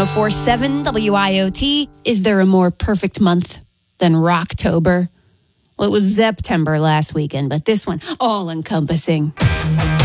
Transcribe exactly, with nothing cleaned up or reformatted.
oh four point seven W I O T. Is there a more perfect month than Rocktober? Well, it was September last weekend, but this one, all-encompassing.